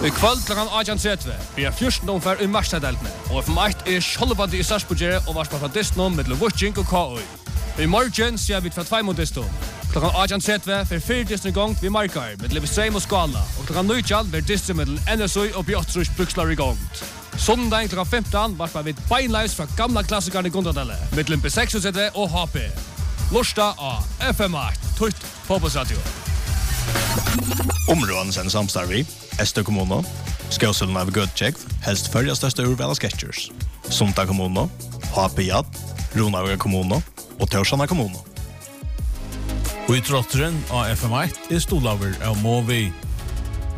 I kvöld klokken 18.30 blir 14 omfær i Marstaddeltene, og FM1 Skjoldbandi i Sarsbogere og varspa fra Disney mellom Vucing og KOI. I morgen ser vi fra 2 mot Disney. Klokken 18.30 for 4 Disney gong vi markar med Levisheim og Skala, og klokken 19 vil Disney mellom NSU og Bjottrus brukslar i gongt. Sondag klokken 15 varspa vi beinleis fra gamla klassikerne i Gondradelle, mellom B6 og HP. Lorsta av FM8, Tutt Fotbollsradio. Områden sen samstarvi, Ester kommuno, Skåselen av Gudtjekv, helst följa största urvala sketchers. Sunta kommuno, HP-jad, Ronaga kommuno og Torsana kommuno. Og i trotteren av FM8 Stolaver av Movi.